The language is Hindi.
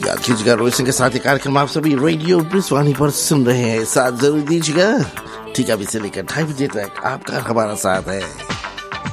याद कीजिएगा रोहित सिंह के साथ ये कार्यक्रम आप सभी रेडियो ब्रिजवानी पर सुन रहे हैं, साथ जरूर दीजिएगा। ठीक है, अभी से लेकर 2:30 बजे तक आपका हमारा साथ है।